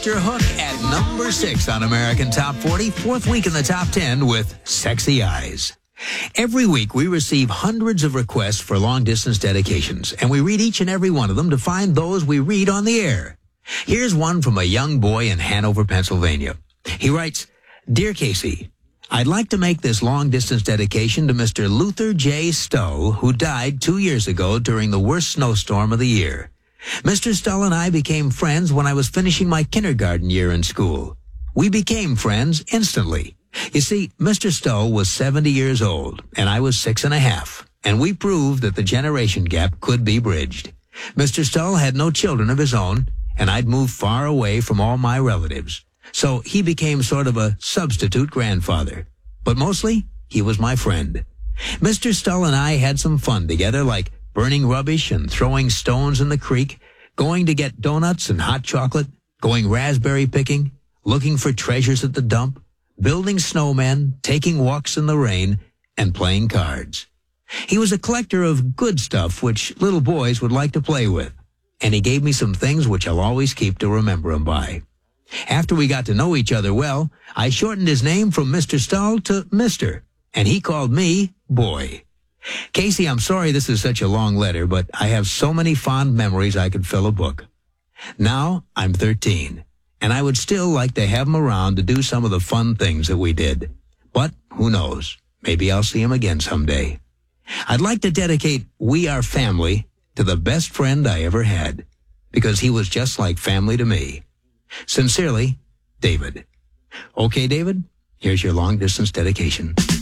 Dr. Hook at number 6 on American Top 40, 4th week in the top 10 with Sexy Eyes. Every week we receive hundreds of requests for long-distance dedications, and we read each and every one of them to find those we read on the air. Here's one from a young boy in Hanover, Pennsylvania. He writes, "Dear Casey, I'd like to make this long-distance dedication to Mr. Luther J. Stowe, who died 2 years ago during the worst snowstorm of the year. Mr. Stowe and I became friends when I was finishing my kindergarten year in school. We became friends instantly. You see, Mr. Stowe was 70 years old, and I was 6.5, and we proved that the generation gap could be bridged. Mr. Stowe had no children of his own, and I'd moved far away from all my relatives. So he became sort of a substitute grandfather. But mostly, he was my friend. Mr. Stowe and I had some fun together, like burning rubbish and throwing stones in the creek, going to get donuts and hot chocolate, going raspberry picking, looking for treasures at the dump, building snowmen, taking walks in the rain, and playing cards. He was a collector of good stuff which little boys would like to play with, and he gave me some things which I'll always keep to remember him by. After we got to know each other well, I shortened his name from Mr. Stowe to Mr., and he called me Boy. Casey, I'm sorry this is such a long letter, but I have so many fond memories I could fill a book. Now I'm 13, and I would still like to have him around to do some of the fun things that we did. But who knows? Maybe I'll see him again someday. I'd like to dedicate We Are Family to the best friend I ever had, because he was just like family to me. Sincerely, David." Okay, David, here's your long-distance dedication.